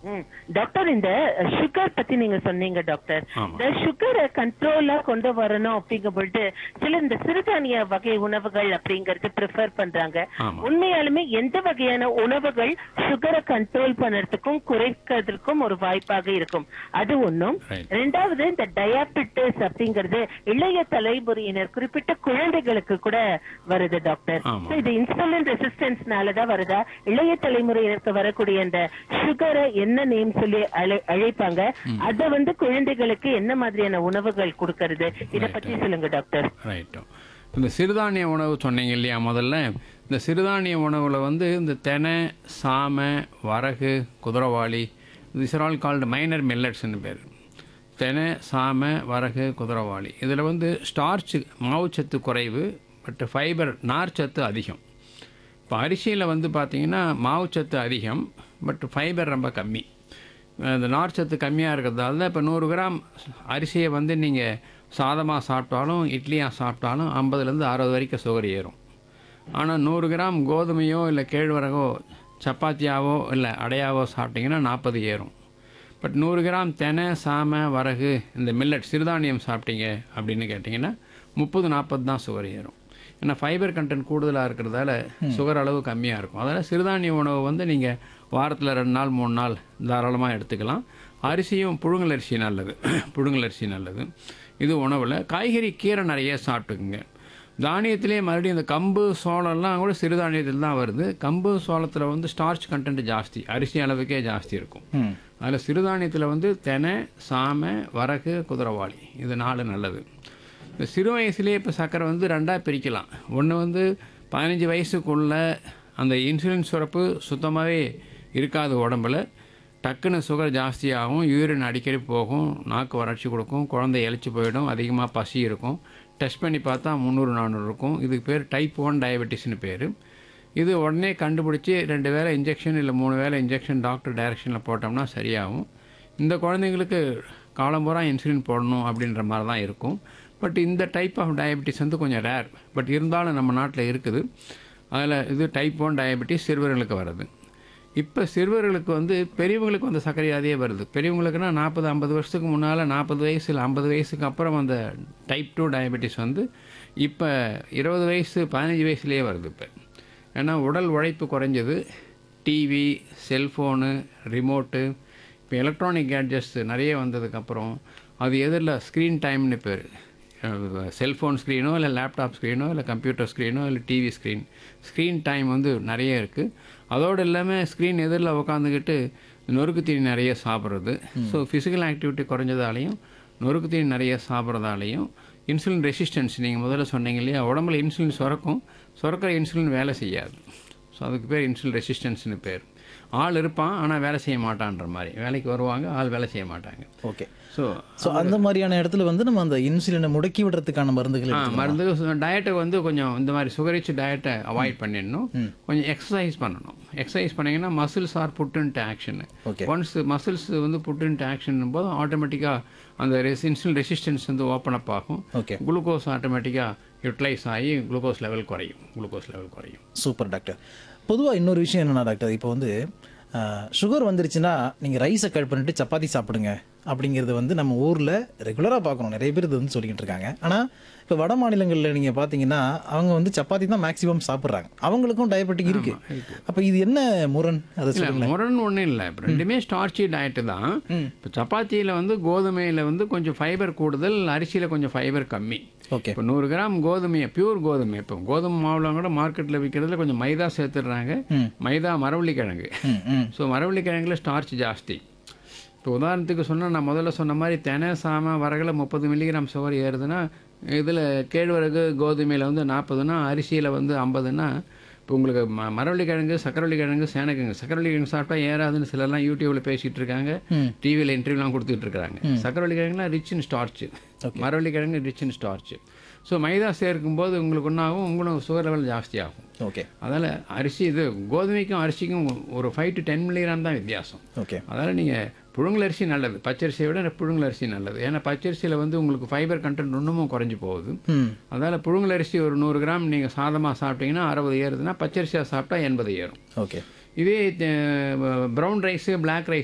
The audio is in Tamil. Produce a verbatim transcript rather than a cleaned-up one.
ம். டாக்டர் இந்த சுகர் பத்தி நீங்க சொன்னீங்க டாக்டர். ஆமா. இந்த சுகரை கண்ட்ரோலா கொண்டு வரணும் அப்படிங்கும் பொழுது சில இந்த சிறுதானிய வகை உணவுகள் அப்படிங்கறது ப்ரிஃபர் பண்றாங்க. ஆமா. உண்மையாலுமே எந்த வகையான உணவுகள் சுகரை கண்ட்ரோல் பண்ணறதுக்கும் குறைக்கிறதுக்கும் ஒரு வாய்ப்பாக இருக்கும்? அது ஒண்ணும். Right. ரெண்டாவது இந்த டயாபெட்டிஸ் அப்படிங்கிறது இளைய தலைமுறையினர் குறிப்பிட்ட குழந்தைகளுக்கு கூட வருது டாக்டர். ஆமா. So, இது இன்சுலின் ரெசிஸ்டன்ஸ்னாலதான் வருதா? இளைய தலைமுறையினருக்கு வரக்கூடிய இந்த சுகரை என்ன நேம் சொல்லி அழை- அழைப்பாங்க அத வந்து குழந்தைகளுக்கு என்ன மாதிரியான உணவுகள் கொடுக்கறது? இத பத்தி சொல்லுங்க டாக்டர். ரைட்டு. இந்த சிறுதானிய உணவு சொன்னீங்க இல்லையா முதல்ல, இந்த சிறுதானிய உணவில் வந்து இந்த தெனை, சாமை, வரகு, குதிரவாளி, this are all called minor மில்லட்ஸ்னு பேர். தெனை, சாமை, வரகு, குதிரவாளி இதில் வந்து ஸ்டார்ச் மாவுச்சத்து குறைவு, பட் ஃபைபர் நார்ச்சத்து அதிகம். இப்போ அரிசியில் வந்து பார்த்திங்கன்னா மாவுச்சத்து அதிகம், பட் ஃபைபர் ரொம்ப கம்மி. இந்த நார்ச்சத்து கம்மியாக இருக்கிறதால தான் இப்போ நூறு கிராம் அரிசியை வந்து நீங்கள் சாதமாக சாப்பிட்டாலும் இட்லியாக சாப்பிட்டாலும் ஐம்பதுலேருந்து அறுபது வரைக்கும் சுகர் ஏறும். ஆனால் நூறு கிராம் கோதுமையோ இல்லை கேழ்வரகோ சப்பாத்தியாவோ இல்லை அடையாவோ சாப்பிட்டிங்கன்னா நாற்பது ஏறும். பட் நூறு கிராம் தெனை, சாமை, வரகு இந்த மில்லட் சிறுதானியம் சாப்பிட்டீங்க அப்படின்னு கேட்டிங்கன்னா முப்பது நாற்பது தான் சுகர் ஏறும். ஏன்னா ஃபைபர் கண்டென்ட் கூடுதலாக இருக்கிறதால சுகர் அளவு கம்மியாக இருக்கும். அதனால் சிறுதானிய உணவு வந்து நீங்கள் வாரத்தில் ரெண்டு நாள் மூணு நாள் தாராளமாக எடுத்துக்கலாம். அரிசியும் புழுங்கல் அரிசி நல்லது, புழுங்கல் அரிசி நல்லது. இது உணவில் காய்கறி கீரை நிறைய சாப்பிட்டுக்குங்க. தானியத்திலே மறுபடியும் இந்த கம்பு சோளம்லாம் கூட சிறுதானியத்தில் தான் வருது. கம்பு சோளத்தில் வந்து ஸ்டார்ச் கண்டென்ட் ஜாஸ்தி, அரிசி அளவுக்கே ஜாஸ்தி இருக்கும். அதில் சிறுதானியத்தில் வந்து தெனை, சாமை, வரகு, குதிரவாளி இது நாலு நல்லது. இந்த சிறு வயசுலேயே இப்போ சர்க்கரை வந்து ரெண்டாக பிரிக்கலாம். ஒன்று வந்து பதினஞ்சு வயசுக்குள்ளே அந்த இன்சுலின் சுரப்பு சுத்தமாகவே இருக்காது உடம்புல, டக்குன்னு சுகர் ஜாஸ்தியாகும், யூரின் அடிக்கடி போகும், நாக்கு வறட்சி கொடுக்கும், குழந்தை இழைச்சி போயிடும், அதிகமாக பசி இருக்கும். டெஸ்ட் பண்ணி பார்த்தா முந்நூறு நானூறு இருக்கும். இதுக்கு பேர் டைப் ஒன் டயபெட்டிஸ்னு பேர். இது உடனே கண்டுபிடிச்சி ரெண்டு வேளை இன்ஜெக்ஷன் இல்லை மூணு வேளை இன்ஜெக்ஷன் டாக்டர் டைரக்ஷனில் போட்டோம்னா சரியாகும். இந்த குழந்தைங்களுக்கு காலம்பூரா இன்சுலின் போடணும் அப்படின்ற மாதிரி தான் இருக்கும். பட் இந்த டைப் ஆஃப் டயபெட்டிஸ் வந்து கொஞ்சம் ரேர், பட் இருந்தாலும் நம்ம நாட்டில் இருக்குது. அதில் இது டைப் ஒன் டயபெட்டிஸ் சிறுவர்களுக்கு வருது. இப்போ சிறுவர்களுக்கு வந்து பெரியவங்களுக்கு வந்து சர்க்கரை வியாதியே வருது. பெரியவங்களுக்குன்னா நாற்பது ஐம்பது வருஷத்துக்கு முன்னால் நாற்பது வயசு இல்லை ஐம்பது வயசுக்கு அப்புறம் அந்த டைப் டூ டயபெட்டிஸ் வந்து இப்போ இருபது வயசு பதினஞ்சு வயசுலேயே வருது. இப்போ ஏன்னா உடல் உழைப்பு குறைஞ்சது, டிவி, செல்ஃபோனு, ரிமோட்டு, இப்போ எலக்ட்ரானிக் கேட்ஜெட்ஸ் நிறைய வந்ததுக்கப்புறம் அது எதிரில் ஸ்க்ரீன் டைம்னு பேர். செல்ஃபோன் ஸ்க்ரீனோ இல்லை லேப்டாப் ஸ்க்ரீனோ இல்லை கம்ப்யூட்டர் ஸ்க்ரீனோ இல்லை டிவி ஸ்க்ரீன் ஸ்க்ரீன் டைம் வந்து நிறைய இருக்குது. அதோடு இல்லாமல் ஸ்க்ரீன் எதிரில் உட்காந்துக்கிட்டு நொறுக்கு தீனி நிறைய சாப்பிட்றது. ஸோ ஃபிசிக்கல் ஆக்டிவிட்டி குறைஞ்சதாலையும் நொறுக்கு தீனி நிறைய சாப்பிட்றதாலையும் இன்சுலின் ரெசிஸ்டன்ஸ் நீங்கள் முதல்ல சொன்னீங்க இல்லையா, உடம்புல இன்சுலின் சுரக்கும், சுரக்கிற இன்சுலின் வேலை செய்யாது. ஸோ அதுக்கு பேர் இன்சுலின் ரெசிஸ்டன்ஸ்னு பேர். ஆள் இருப்பான் ஆனால் வேலை செய்ய மாட்டான்ற மாதிரி, வேலைக்கு வருவாங்க ஆள் வேலை செய்ய மாட்டாங்க. ஓகே. ஸோ ஸோ அந்த மாதிரியான இடத்துல வந்து நம்ம அந்த இன்சுலினை முடக்கி விடுறதுக்கான மருந்துகள் ஆ எடுத்துக்கலாம். மருந்து டயட்டை வந்து கொஞ்சம் இந்த மாதிரி சுகரிச்சு டயட்டை அவாய்ட் பண்ணிடணும். கொஞ்சம் எக்ஸசைஸ் பண்ணணும். எக்ஸசைஸ் பண்ணிங்கன்னா muscles R put into action. Okay. Once muscles வந்து புட் இன்டு ஆக்ஷன் போது ஆட்டோமேட்டிக்காக அந்த ரெஸ் இன்சுலின் ரெசிஸ்டன்ஸ் வந்து ஓப்பன் அப் ஆகும். ஓகே. குளுக்கோஸ் ஆட்டோமேட்டிக்காக யூட்டிலைஸ் ஆகி குளுக்கோஸ் லெவல் குறையும் குளுக்கோஸ் லெவல் குறையும். Super doctor. பொதுவாக இன்னொரு விஷயம் என்னென்னா டாக்டர், இப்போ வந்து சுகர் வந்துருச்சுன்னா நீங்கள் ரைஸை கட் பண்ணிட்டு சப்பாத்தி சாப்பிடுங்க அப்படிங்கிறது வந்து நம்ம ஊரில் ரெகுலராக பார்க்கணும். நிறைய பேர் இது வந்து சொல்லிக்கிட்டு இருக்காங்க. ஆனால் இப்போ வட மாநிலங்களில் நீங்கள் பார்த்தீங்கன்னா அவங்க வந்து சப்பாத்தி தான் மேக்ஸிமம் சாப்பிட்றாங்க. அவங்களுக்கும் டயபெட்டிக் இருக்குது. அப்போ இது என்ன முரண்? அதை இல்லை சொல்லுங்கள். முரண் ஒன்றும் இல்லை. இப்போ ரெண்டுமே ஸ்டார்ச்சி டயட்டு தான். இப்போ சப்பாத்தியில் வந்து கோதுமையில் வந்து கொஞ்சம் ஃபைபர் கூடுதல், அரிசியில் கொஞ்சம் ஃபைபர் கம்மி. ஓகே. இப்போ நூறு கிராம் கோதுமையை பியூர் கோதுமை, இப்போ கோதுமை மாவுல கூட மார்க்கெட்டில் விற்கிறதுல கொஞ்சம் மைதா சேர்த்துடுறாங்க. மைதா மரவள்ளி கிழங்கு. ஸோ மரவள்ளி கிழங்குல ஸ்டார்ச் ஜாஸ்தி. இப்போ உதாரணத்துக்கு சொன்னால் நான் முதல்ல சொன்ன மாதிரி தெனை, சாமை, வரகுல முப்பது மில்லிகிராம் சுகர் ஏறுதுன்னா இதில் கேழ்வரகு கோதுமையில் வந்து நாற்பதுன்னா அரிசியில் வந்து ஐம்பதுன்னா இப்போ உங்களுக்கு ம மரவள்ளி கிழங்கு, சக்கரவள்ளி கிழங்கு, சேனக்கிழங்கு சக்கரவள்ளி கிழங்கு சாப்பிட்டா ஏறாதுன்னு சிலர்லாம் யூடியூப்பில் பேசிகிட்டு இருக்காங்க, டிவியில் இன்டர்வியூலாம் கொடுத்துட்டு இருக்காங்க. சக்கரவள்ளி கிழங்குலாம் ரிச் இன் ஸ்டார்ச், மரவள்ளி கிழங்கு ரிச் இன் ஸ்டார்ச். ஸோ மைதா சேர்க்கும்போது உங்களுக்கு ஒன்றாகும், உங்களுக்கு சுகர் லெவல் ஜாஸ்தி ஆகும். ஓகே. அதனால் அரிசி இது கோதுமைக்கும் அரிசிக்கும் ஒரு ஃபைவ் டு டென் மில்லிகிராம் தான் வித்தியாசம். ஓகே. அதனால் நீங்கள் புழுங்கல் அரிசி நல்லது, பச்சரிசியை விட புழுங்கல் அரிசி நல்லது. ஏன்னா பச்சரிசியில் வந்து உங்களுக்கு ஃபைபர் கண்டென்ட் இன்னமும் குறைஞ்சி போகுது. அதனால் புழுங்கல் அரிசி ஒரு நூறு கிராம் நீங்கள் சாதமாக சாப்பிட்டீங்கன்னா அறுபது ஏறுதுன்னா பச்சரிசியாக சாப்பிட்டா எண்பது ஏறும். ஓகே. இதே ப்ரௌன் ரைஸு, பிளாக் ரைஸ்